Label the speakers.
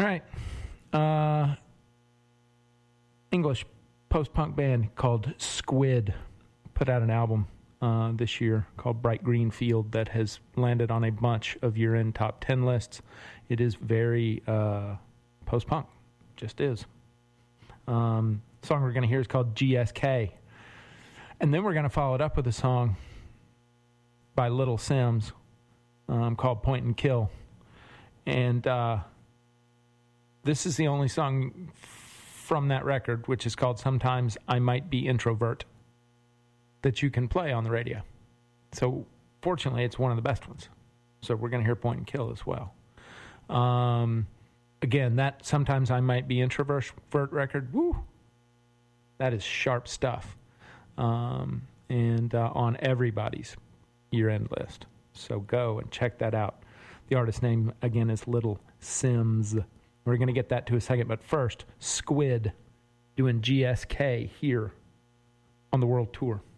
Speaker 1: right. English post-punk band called Squid put out an album this year called Bright Green Field that has landed on a bunch of year-end top 10 lists. It is very post-punk. Just is. The song we're going to hear is called GSK. And then we're going to follow it up with a song by Little Sims called Point and Kill. And this is the only song from that record, which is called Sometimes I Might Be Introvert, that you can play on the radio. So fortunately, it's one of the best ones. So we're going to hear Point and Kill as well. Again, that Sometimes I Might Be Introvert record, woo, that is sharp stuff. And on everybody's year-end list. So go and check that out. The artist name, again, is Little Sims. We're going to get that to a second, but first, Squid doing GSK here on the World Tour.